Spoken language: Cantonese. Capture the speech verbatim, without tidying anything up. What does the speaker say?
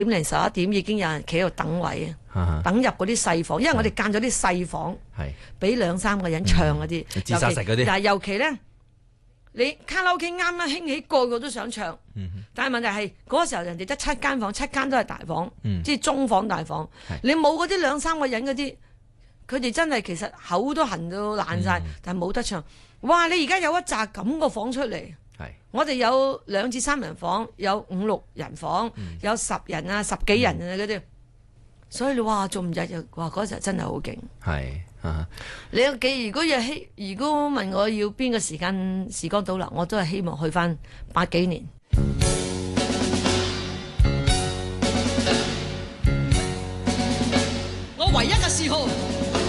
點零十一點已經有人企喺度等位啊，等入嗰啲細房，因為我哋間咗啲細房，俾兩三個人唱嗰啲， 自殺食嗰啲。 但係尤其咧，你卡拉 OK 啱啱興起，個個都想唱，但係問題係嗰個時候人哋得七間房，七間都係大房，即係中房大房，你冇嗰啲兩三個人嗰啲，佢哋真係其實口都痕到爛晒，但係冇得唱。哇！你而家有一紮咁個房出嚟。我哋有兩至三人房，有五六人房，嗯、有十人啊、十幾人啊嗰啲，嗯、所以你哇，做唔日日哇嗰時候真係好勁。係啊，你有幾如果要希，如果問我要邊個時間時光倒流，我都係希望去翻八幾年。